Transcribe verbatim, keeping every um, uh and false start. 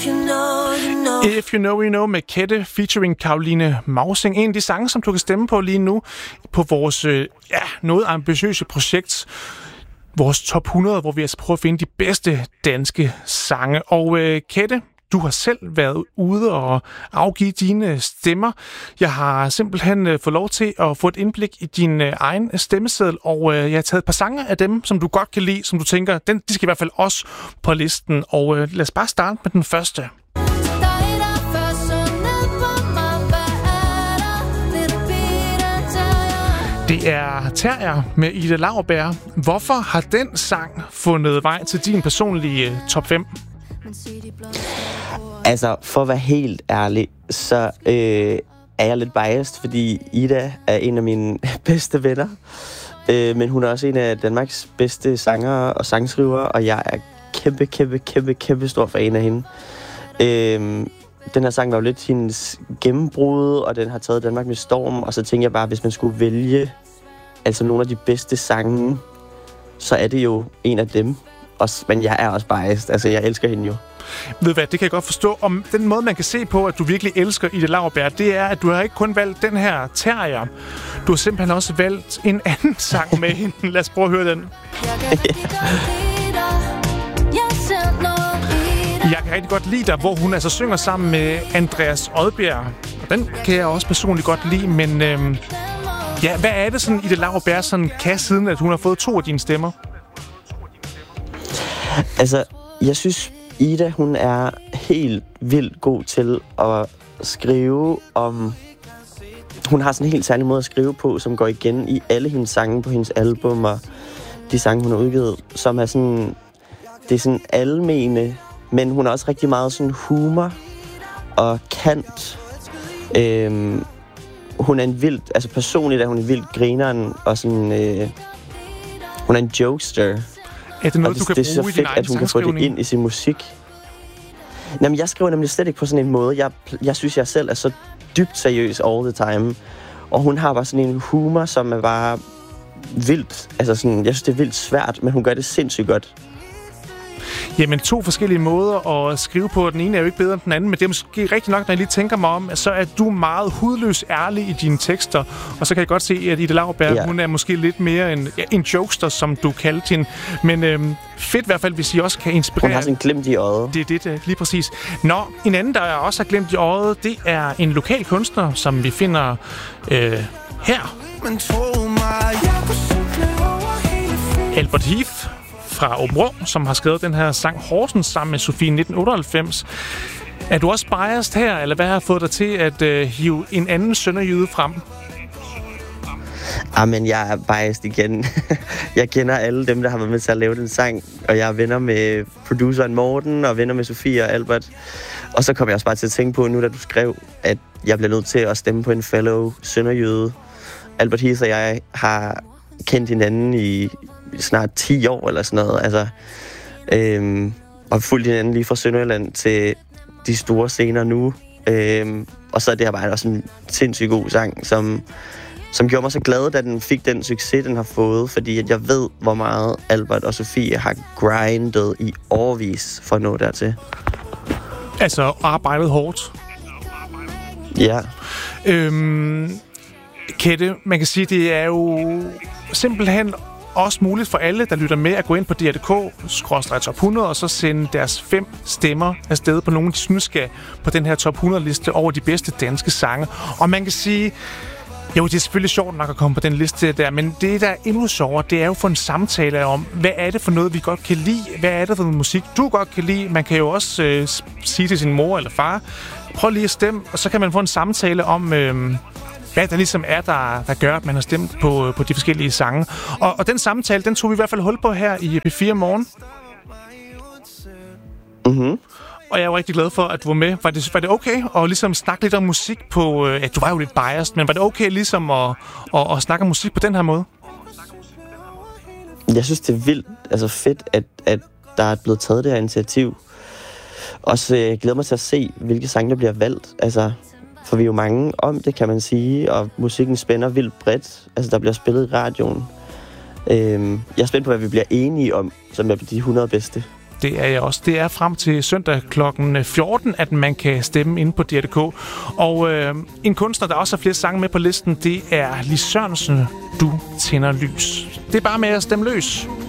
If You Know, You Know med Kette featuring Caroline Mausing. En af de sange, som du kan stemme på lige nu på vores ja, noget ambitiøse projekt. Vores top hundrede, hvor vi altså prøver at finde de bedste danske sange. Og øh, Kette, du har selv været ude og afgive dine stemmer. Jeg har simpelthen øh, fået lov til at få et indblik i din øh, egen stemmeseddel, og øh, jeg har taget et par sange af dem, som du godt kan lide, som du tænker, den, de skal i hvert fald også på listen. Og øh, lad os bare starte med den første. Det er Terrier med Ida Lauerberg. Hvorfor har den sang fundet vej til din personlige top fem? Altså, for at være helt ærlig, så øh, er jeg lidt biased, fordi Ida er en af mine bedste venner. Øh, men hun er også en af Danmarks bedste sangere og sangskrivere, og jeg er kæmpe, kæmpe, kæmpe, kæmpe stor fan af hende. Øh, den her sang var jo lidt hendes gennembrud, og den har taget Danmark med storm, og så tænker jeg bare, hvis man skulle vælge altså nogle af de bedste sange, så er det jo en af dem. Også, men jeg er også biased. Altså, jeg elsker hende jo. Ved hvad, det kan jeg godt forstå. Om den måde, man kan se på, at du virkelig elsker Ida Lauerberg, det er, at du har ikke kun valgt den her Terrier. Du har simpelthen også valgt en anden sang med hende. Lad os prøve at høre den. Jeg kan rigtig godt lide dig, hvor hun altså synger sammen med Andreas Odbjerg. Og den kan jeg også personligt godt lide, men øhm, ja, hvad er det sådan, Ida Lauerberg sådan kan, siden at hun har fået to af dine stemmer? Altså, jeg synes, Ida, hun er helt vildt god til at skrive om... Hun har sådan en helt særlig måde at skrive på, som går igen i alle hendes sange på hendes album, og de sange, hun har udgivet, som er sådan... Det er sådan almene, men hun har også rigtig meget sådan humor og kant. Øhm, hun er en vildt... Altså, personligt er hun en vildt grineren, og sådan... Øh, hun er en jokester. Er det noget, det, du kan det bruge i din egen sangskrivning? Det er så fedt, at hun kan få det ind i sin musik. Jamen, jeg skriver nemlig slet ikke på sådan en måde. Jeg, jeg synes, jeg selv er så dybt seriøs all the time. Og hun har bare sådan en humor, som er bare vildt. Altså sådan, jeg synes, det er vildt svært, men hun gør det sindssygt godt. Jamen, to forskellige måder at skrive på. Den ene er jo ikke bedre end den anden, men det er måske rigtigt nok, når jeg lige tænker mig om, så er du meget hudløs ærlig i dine tekster. Og så kan jeg godt se, at Ida Lauerberg, ja. hun er måske lidt mere en, ja, en jokester, som du kaldte hende. Men øhm, fedt i hvert fald, hvis I også kan inspirere. Hun har sådan en glimt i øjet. Det er det, det lige præcis. Nå, en anden, der også har glemt i øjet, det er en lokal kunstner, som vi finder øh, her. Albert Heath fra Aabenraa, som har skrevet den her sang Horsens sammen med Sofie nitten otteoghalvfems. Er du også biased her, eller hvad har fået dig til at øh, hive en anden sønderjyde frem? Jamen, jeg er biased igen. Jeg kender alle dem, der har været med til at lave den sang, og jeg er venner med produceren Morten, og venner med Sofie og Albert. Og så kom jeg også bare til at tænke på, nu da du skrev, at jeg bliver nødt til at stemme på en fellow sønderjyde. Albert Heath og jeg har kendt hinanden i snart ti år eller sådan noget, altså, øhm, og fulgt hinanden lige fra Sønderjylland til de store scener nu. Øhm, og så er det her bare også en sindssygt god sang, som, som gjorde mig så glad, da den fik den succes, den har fået, fordi at jeg ved, hvor meget Albert og Sofie har grindet i årevis for at nå dertil. Altså arbejdet hårdt? Ja. Øhm, Kette, man kan sige, det er jo simpelthen også muligt for alle, der lytter med, at gå ind på D R punktum D K skråstreg top hundrede og så sende deres fem stemmer afsted på nogen, de synes skal på den her top hundrede-liste over de bedste danske sange. Og man kan sige, jo, det er selvfølgelig sjovt nok at komme på den liste der, men det, der er endnu sjovere, det er jo for en samtale om, hvad er det for noget, vi godt kan lide? Hvad er det for noget musik, du godt kan lide? Man kan jo også øh, sige til sin mor eller far, prøv lige at stemme, og så kan man få en samtale om... Øh, hvad der ligesom er, der, der gør, at man har stemt på, på de forskellige sange. Og, og den samtale, den tog vi i hvert fald hul på her i P fire Morgen. Mhm. Og jeg er jo rigtig glad for, at du var med. Var det, var det okay at ligesom snakke lidt om musik på... Ja, du var jo lidt biased, men var det okay ligesom at, at, at snakke om musik på den her måde? Jeg synes, det er vildt altså fedt, at, at der er blevet taget det her initiativ. Også jeg glæder mig til at se, hvilke sange, der bliver valgt. Altså... For vi er jo mange om det, kan man sige, og musikken spænder vildt bredt. Altså, der bliver spillet i radioen. Øhm, jeg er spændt på, hvad vi bliver enige om, som er de hundrede bedste. Det er jeg også. Det er frem til søndag klokken fjorten, at man kan stemme inde på D R punktum D K. Og øh, en kunstner, der også har flere sange med på listen, det er Lis Sørensen, Du tænder lys. Det er bare med at stemme løs.